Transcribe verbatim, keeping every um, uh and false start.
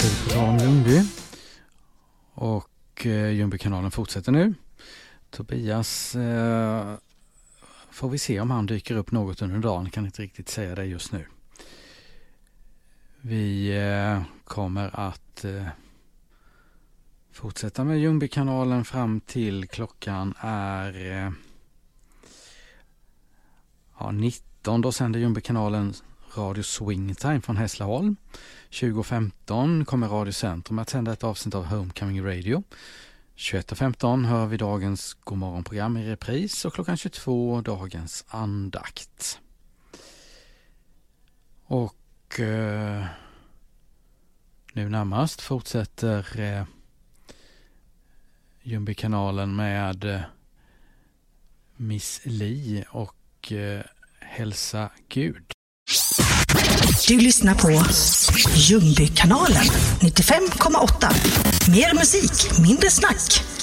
På tal om Ljungby. Och eh, Ljungby-kanalen fortsätter nu. Tobias eh, får vi se om han dyker upp något under dagen. Kan inte riktigt säga det just nu. Vi eh, kommer att eh, fortsätta med Ljungby-kanalen fram till klockan är eh, ja, nitton. Då sänder Ljungby-kanalen Radio Swingtime från Hässleholm. tjugo femton kommer Radio Centrum att sända ett avsnitt av Homecoming Radio. tjugoett femton hör vi dagens Godmorgonprogram i repris och klockan tjugotvå dagens andakt. Och eh, nu närmast fortsätter eh, Ljungby-kanalen med eh, Miss Li och eh, Hälsa Gud. Du lyssnar på Ljungby-kanalen nittiofem komma åtta. Mer musik, mindre snack.